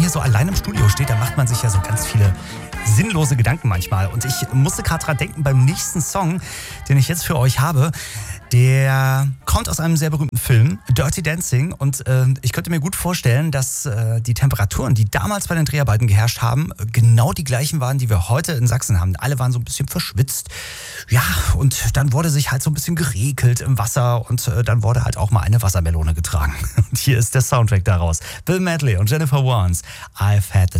hier so allein im Studio steht, da macht man sich ja so ganz viele sinnlose Gedanken manchmal. Und ich musste gerade dran denken, beim nächsten Song, den ich jetzt für euch habe, der kommt aus einem sehr berühmten Film, Dirty Dancing. Und ich könnte mir gut vorstellen, dass die Temperaturen, die damals bei den Dreharbeiten geherrscht haben, genau die gleichen waren, die wir heute in Sachsen haben. Alle waren so ein bisschen verschwitzt. Ja, und dann wurde sich halt so ein bisschen geregelt im Wasser und dann wurde halt auch mal eine Wassermelone getragen. Und hier ist der Soundtrack daraus. Bill Medley und Jennifer Warnes. I've had the